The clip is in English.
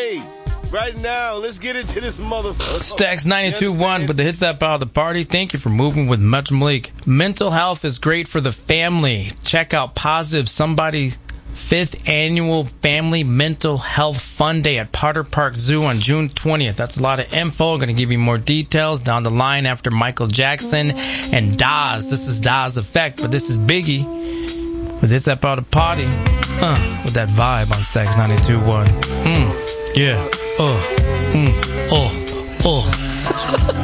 Hey, right now, let's get into this motherfucker. Stacks 92.1 with the hits that power the party. Thank you for moving with Much Malik. Mental health is great for the family. Check out Positive Somebody's 5th Annual Family Mental Health Fun Day at Potter Park Zoo on June 20th. That's a lot of info. I'm going to give you more details down the line after Michael Jackson and Daz. This is Daz Effect, but this is Biggie with Hits That Power the Party. With that vibe on Stacks 92.1. Yeah.